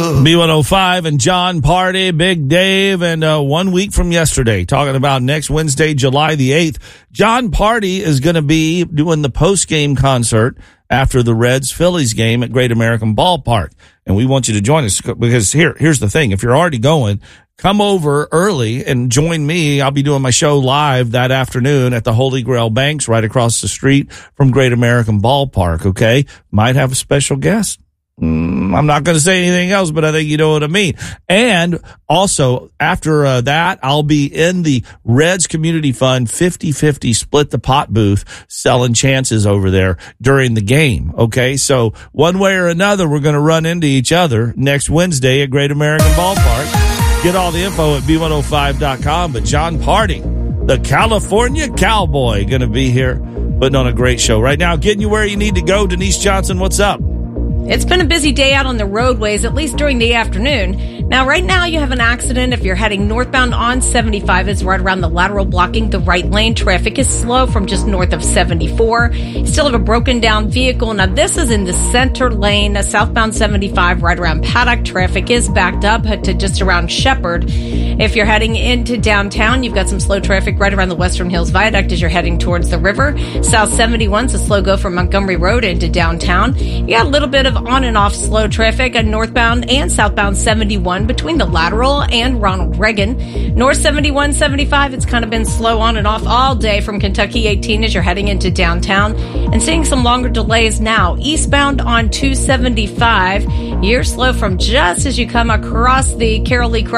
B105 and John Party, Big Dave, and 1 week from yesterday, talking about next Wednesday, July the 8th. John Party is going to be doing the post-game concert after the Reds-Phillies game at Great American Ballpark. And we want you to join us because here's the thing. If you're already going, come over early and join me. I'll be doing my show live that afternoon at the Holy Grail Banks right across the street from Great American Ballpark, okay? Might have a special guest. I'm not going to say anything else, but I think you know what I mean. And also, after that, I'll be in the Reds Community Fund 50-50 Split the Pot booth selling chances over there during the game, okay? So one way or another, we're going to run into each other next Wednesday at Great American Ballpark. Get all the info at B105.com. But John Party, the California Cowboy, going to be here putting on a great show. Right now, getting you where you need to go. Denise Johnson, what's up? It's been a busy day out on the roadways, at least during the afternoon. Now, right now, you have an accident. If you're heading northbound on 75, it's right around the lateral blocking the right lane. Traffic is slow from just north of 74. You still have a broken down vehicle. Now, this is in the center lane, southbound 75, right around Paddock. Traffic is backed up to just around Shepherd. If you're heading into downtown, you've got some slow traffic right around the Western Hills Viaduct as you're heading towards the river. South 71's a slow go from Montgomery Road into downtown. You got a little bit of on and off slow traffic on northbound and southbound 71 between the lateral and Ronald Reagan. North 71, 75, it's kind of been slow on and off all day from Kentucky 18 as you're heading into downtown, and seeing some longer delays now. Eastbound on 275, you're slow from just as you come across the Carroll Lee